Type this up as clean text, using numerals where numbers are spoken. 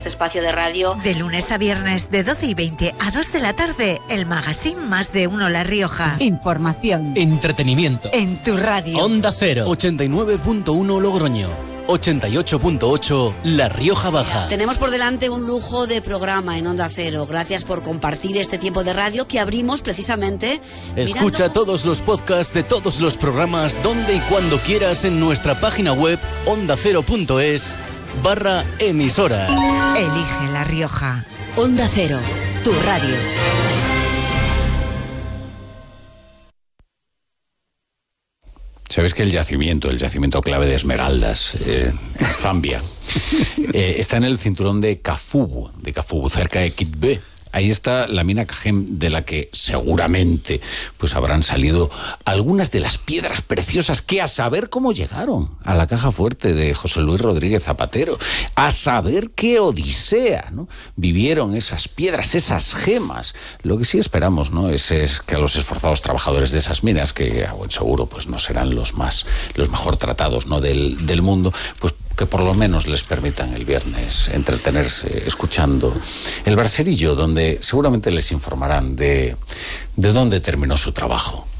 Este espacio de radio. De lunes a viernes de 12:20 a 2 de la tarde, el magazine Más de Uno La Rioja. Información. Entretenimiento. En tu radio. Onda Cero. 89.1 Logroño. 88.8 La Rioja Baja. Tenemos por delante un lujo de programa en Onda Cero. Gracias por compartir este tiempo de radio que abrimos precisamente. Escucha todos los podcasts de todos los programas donde y cuando quieras en nuestra página web ondacero.es/emisoras. Elige La Rioja. Onda Cero, tu radio. Sabes que el yacimiento clave de esmeraldas, Zambia, está en el cinturón de Kafubu, cerca de Kitwe. Ahí está la mina Kagem, de la que seguramente pues habrán salido algunas de las piedras preciosas que a saber cómo llegaron a la caja fuerte de José Luis Rodríguez Zapatero. A saber qué odisea, ¿no?, vivieron esas piedras, esas gemas. Lo que sí esperamos, ¿no?, es que a los esforzados trabajadores de esas minas, que a buen seguro pues no serán los mejor tratados, ¿no?, del mundo, pues que por lo menos les permitan el viernes entretenerse escuchando el Barcerillo, donde seguramente les informarán de dónde terminó su trabajo.